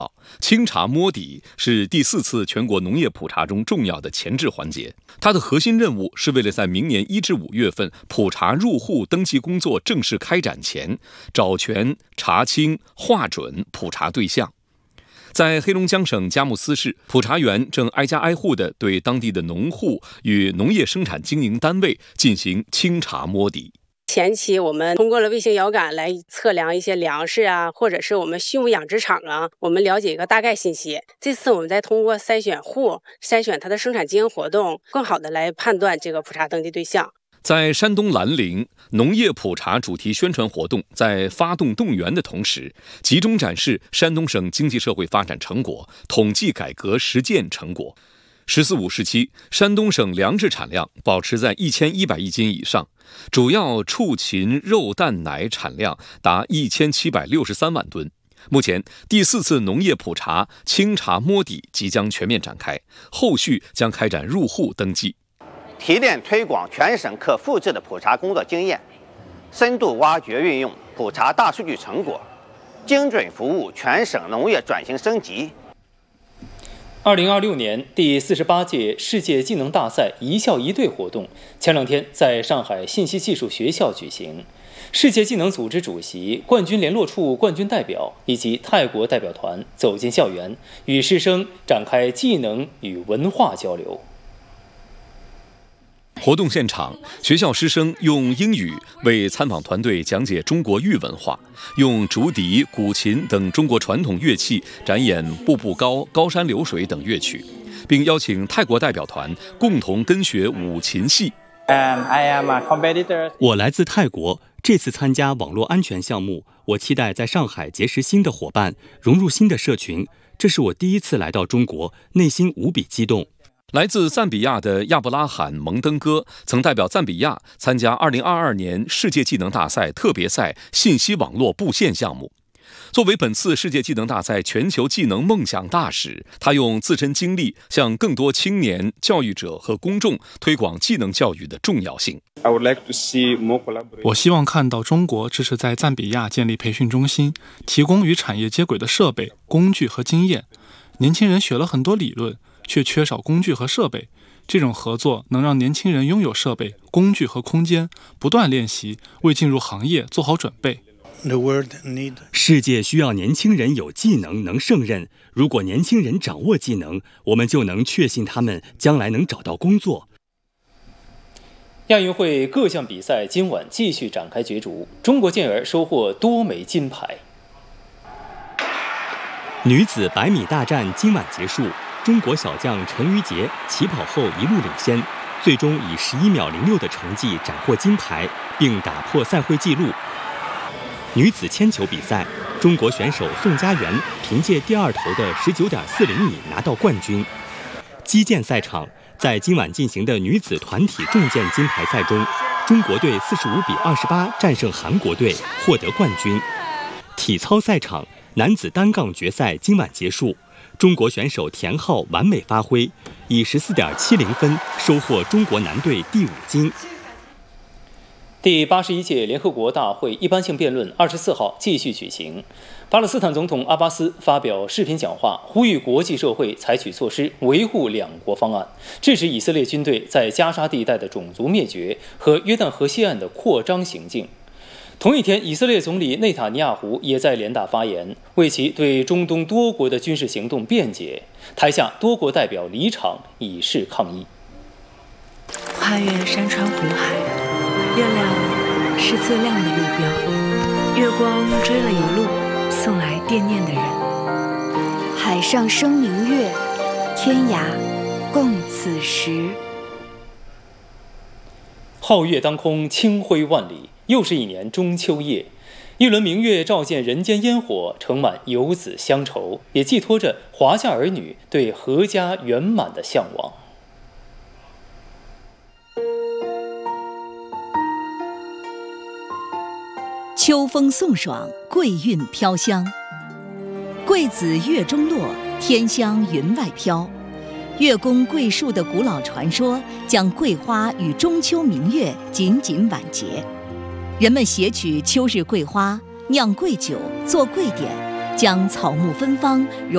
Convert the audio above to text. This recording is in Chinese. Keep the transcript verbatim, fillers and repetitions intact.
清查摸底是第四次全国农业普查中重要的前置环节，它的核心任务是为了在明年一至五月份普查入户登记工作正式开展前，找全、查清、划准普查对象。在黑龙江省佳木斯市，普查员正挨家挨户地对当地的农户与农业生产经营单位进行清查摸底。 前期我们通过了卫星遥感来测量一些粮食啊，或者是我们畜牧养殖场啊，我们了解一个大概信息。这次我们再通过筛选户、筛选它的生产经营活动，更好的来判断这个普查登记对象。 在山东兰陵，农业普查主题宣传活动在发动动员的同时，集中展示山东省经济社会发展成果、统计改革实践成果。十四五时期，山东省粮食产量保持在一千一百亿斤以上，主要畜禽肉蛋奶产量达一千七百六十三万吨。目前，第四次农业普查清查摸底即将全面展开，后续将开展入户登记， 提炼推广全省可复制的普查工作经验，深度挖掘运用普查大数据成果，精准服务全省农业转型升级。 二零二六年第四十八届世界技能大赛一校一队活动前两天在上海信息技术学校举行，世界技能组织主席、冠军联络处冠军代表以及泰国代表团走进校园，与师生展开技能与文化交流。 活动现场，学校师生用英语为参访团队讲解中国玉文化，用竹笛、古琴等中国传统乐器展演步步高、高山流水等乐曲，并邀请泰国代表团共同跟学五琴戏。 我来自泰国，这次参加网络安全项目，我期待在上海结识新的伙伴，融入新的社群。这是我第一次来到中国，内心无比激动。 来自赞比亚的亚布拉罕·蒙登哥曾代表赞比亚参加二零二二年世界技能大赛特别赛信息网络布线项目。作为本次世界技能大赛全球技能梦想大使，他用自身经历向更多青年、教育者和公众推广技能教育的重要性。 我希望看到中国支持在赞比亚建立培训中心，提供与产业接轨的设备、工具和经验。年轻人学了很多理论，却缺少工具和设备，这种合作能让年轻人拥有设备、工具和空间，不断练习，为进入行业做好准备。 世界需要年轻人有技能能胜任，如果年轻人掌握技能，我们就能确信他们将来能找到工作。 亚运会各项比赛今晚继续展开角逐，中国健儿收获多枚金牌。 女子百米大战今晚结束，中国小将陈瑜婕起跑后一路领先，最终以十一秒零六的成绩斩获金牌，并打破赛会纪录。女子铅球比赛，中国选手宋佳媛凭借第二投的十九点四零米拿到冠军。击剑赛场，在今晚进行的女子团体重剑金牌赛中，中国队四十五比二十八战胜韩国队，获得冠军。体操赛场，男子单杠决赛今晚结束，中国选手田浩完美发挥，以十四点七零分收获中国男队第五金。 第八十一届联合国大会一般性辩论二十四号继续举行。巴勒斯坦总统阿巴斯发表视频讲话，呼吁国际社会采取措施维护两国方案，制止以色列军队在加沙地带的种族灭绝和约旦河西岸的扩张行径。同一天，以色列总理内塔尼亚胡也在联大发言，为其对中东多国的军事行动辩解。台下多国代表离场以示抗议。 跨越山川湖海，月亮是最亮的路标，月光追了一路，送来惦念的人。 海上生明月，天涯共此时。 皓月当空，清辉万里，又是一年中秋夜。一轮明月照见人间烟火，盛满游子乡愁，也寄托着华夏儿女对阖家圆满的向往。 秋风送爽，桂韵飘香。桂子月中落，天香云外飘。月宫桂树的古老传说，将桂花与中秋明月紧紧挽结。人们携取秋日桂花，酿桂酒，做桂典，将草木芬芳融